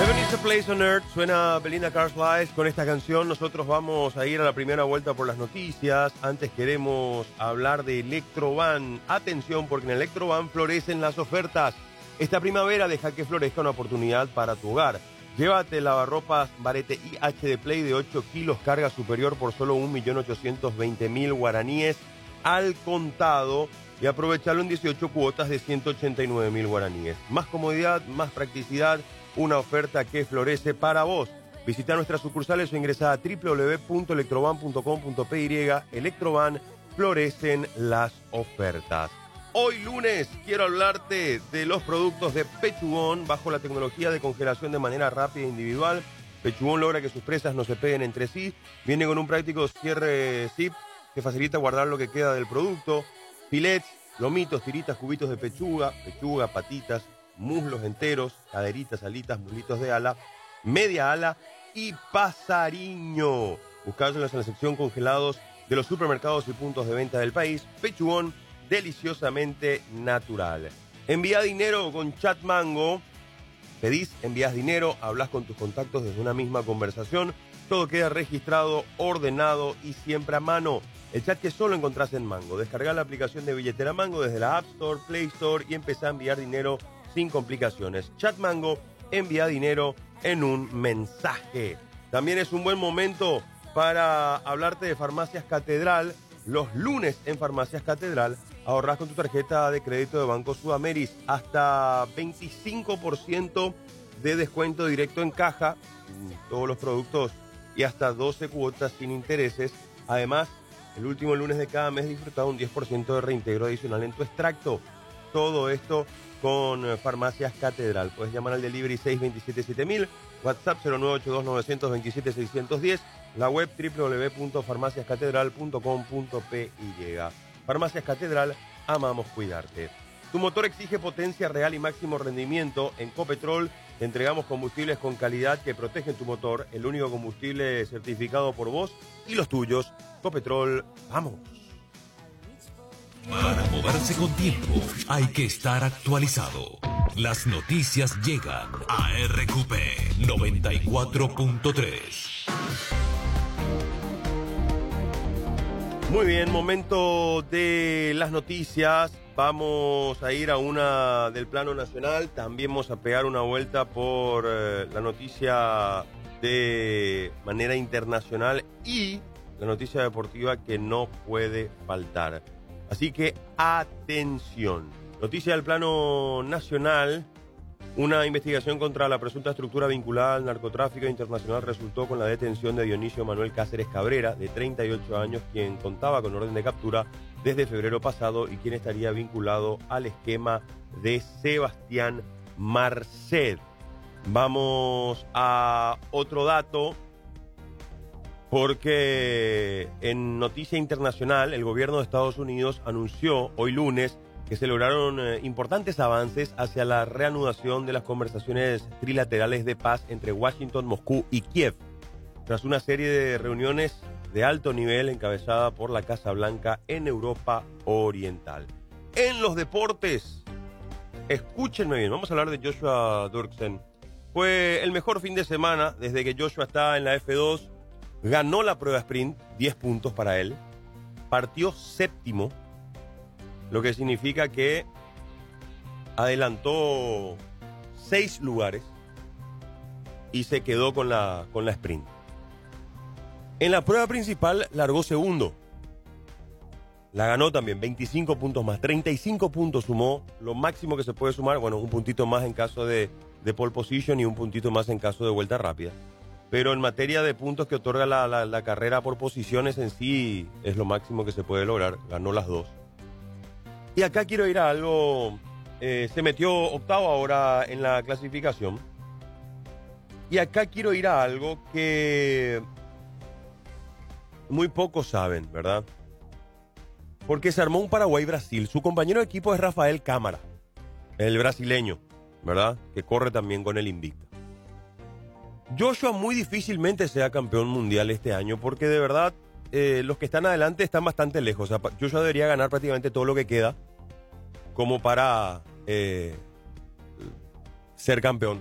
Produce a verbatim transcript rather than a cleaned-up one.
Heaven is a Place on Earth, suena Belinda Carlisle. Con esta canción nosotros vamos a ir a la primera vuelta por las noticias. Antes queremos hablar de Electrovan. Atención, porque en Electrovan florecen las ofertas. Esta primavera deja que florezca una oportunidad para tu hogar. Llévate el lavarropas Barete I H de Play de ocho kilos, carga superior por solo un millón ochocientos veinte mil guaraníes al contado y aprovecharlo en dieciocho cuotas de ciento ochenta y nueve mil guaraníes. Más comodidad, más practicidad, una oferta que florece para vos. Visita nuestras sucursales o ingresa a doble u doble u doble u punto electrovan punto com punto pe y. Electrovan, florecen las ofertas. Hoy lunes quiero hablarte de los productos de Pechugón bajo la tecnología de congelación de manera rápida e individual. Pechugón logra que sus presas no se peguen entre sí. Viene con un práctico cierre zip que facilita guardar lo que queda del producto. Filets, lomitos, tiritas, cubitos de pechuga, pechuga, patitas, muslos enteros, caderitas, alitas, muslitos de ala, media ala y pasariño. Buscados en la sección congelados de los supermercados y puntos de venta del país. Pechugón, deliciosamente natural. Envía dinero con Chat Mango. Pedís, envías dinero, hablas con tus contactos desde una misma conversación. Todo queda registrado, ordenado y siempre a mano. El chat que solo encontrás en Mango. Descarga la aplicación de billetera Mango desde la App Store, Play Store y empezá a enviar dinero sin complicaciones. Chat Mango, envía dinero en un mensaje. También es un buen momento para hablarte de Farmacias Catedral. Los lunes en Farmacias Catedral ahorrás con tu tarjeta de crédito de Banco Sudameris hasta veinticinco por ciento de descuento directo en caja, todos los productos y hasta doce cuotas sin intereses. Además, el último lunes de cada mes disfruta un diez por ciento de reintegro adicional en tu extracto. Todo esto con Farmacias Catedral. Puedes llamar al delivery seis dos siete siete mil, WhatsApp cero nueve ocho dos nueve dos siete seis uno cero, la web doble u doble u doble u punto farmacias catedral punto com punto pe y. Farmacias Catedral, amamos cuidarte. Tu motor exige potencia real y máximo rendimiento. En Copetrol te entregamos combustibles con calidad que protegen tu motor. El único combustible certificado por vos y los tuyos. Copetrol, vamos. Para moverse con tiempo hay que estar actualizado. Las noticias llegan a R Q P noventa y cuatro punto tres. Muy bien, momento de las noticias. Vamos a ir a una del plano nacional. También vamos a pegar una vuelta por eh, la noticia de manera internacional y la noticia deportiva que no puede faltar. Así que atención. Noticia del plano nacional. Una investigación contra la presunta estructura vinculada al narcotráfico internacional resultó con la detención de Dionisio Manuel Cáceres Cabrera, de treinta y ocho años, quien contaba con orden de captura desde febrero pasado y quien estaría vinculado al esquema de Sebastián Marcet. Vamos a otro dato, porque en noticia internacional el gobierno de Estados Unidos anunció hoy lunes que se lograron eh, importantes avances hacia la reanudación de las conversaciones trilaterales de paz entre Washington, Moscú y Kiev, tras una serie de reuniones de alto nivel encabezada por la Casa Blanca en Europa Oriental. En los deportes, escúchenme bien, vamos a hablar de Joshua Dirksen. Fue el mejor fin de semana desde que Joshua está en la F dos, ganó la prueba sprint, diez puntos para él, partió séptimo, lo que significa que adelantó seis lugares y se quedó con la, con la sprint. En la prueba principal largó segundo. La ganó también, veinticinco puntos más, treinta y cinco puntos sumó, lo máximo que se puede sumar, bueno, un puntito más en caso de, de pole position y un puntito más en caso de vuelta rápida. Pero en materia de puntos que otorga la, la, la carrera por posiciones en sí, es lo máximo que se puede lograr, ganó las dos. Y acá quiero ir a algo, eh, se metió octavo ahora en la clasificación. Y acá quiero ir a algo que muy pocos saben, ¿verdad? Porque se armó un Paraguay-Brasil. Su compañero de equipo es Rafael Cámara, el brasileño, ¿verdad? Que corre también con el Invicta. Joshua muy difícilmente sea campeón mundial este año porque de verdad eh, los que están adelante están bastante lejos. O sea, Joshua debería ganar prácticamente todo lo que queda como para eh, ser campeón.